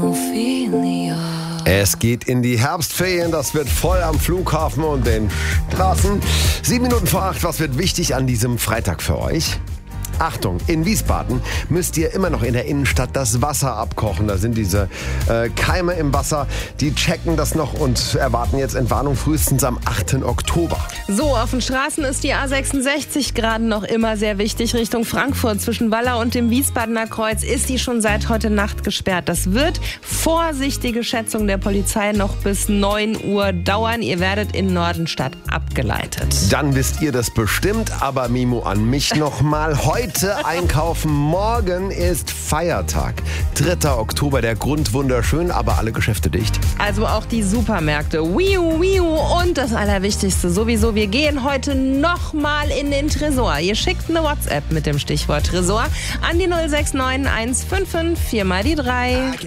Ophelia. Es geht in die Herbstferien, das wird voll am Flughafen und den Straßen. 7:07, was wird wichtig an diesem Freitag für euch? Achtung, in Wiesbaden müsst ihr immer noch in der Innenstadt das Wasser abkochen. Da sind diese Keime im Wasser, die checken das noch und erwarten jetzt Entwarnung frühestens am 8. Oktober. So, auf den Straßen ist die A66 gerade noch immer sehr wichtig. Richtung Frankfurt zwischen Wallau und dem Wiesbadener Kreuz ist die schon seit heute Nacht gesperrt. Das wird, vorsichtige Schätzung der Polizei, noch bis 9 Uhr dauern. Ihr werdet in Nordenstadt abgeleitet. Dann wisst ihr das bestimmt, aber Mimo, an mich nochmal. Heute einkaufen, morgen ist Feiertag. 3. Oktober, der Grund wunderschön, aber alle Geschäfte dicht. Also auch die Supermärkte. Wiu, wiu. Und das Allerwichtigste sowieso, wir gehen heute nochmal in den Tresor. Ihr schickt eine WhatsApp mit dem Stichwort Tresor an die 069155 4 mal die 3.